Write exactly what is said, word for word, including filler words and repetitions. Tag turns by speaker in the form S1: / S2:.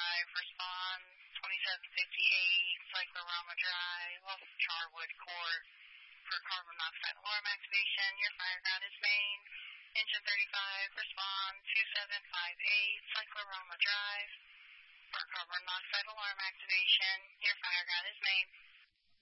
S1: thirty-five, respond twenty-seven fifty-eight, Cyclorama Drive, off Charwood Court for carbon monoxide alarm activation. Your fire ground is Maine. Engine thirty-five, respond two seven five eight, Cyclorama Drive for carbon monoxide alarm activation. Your fire ground is Maine.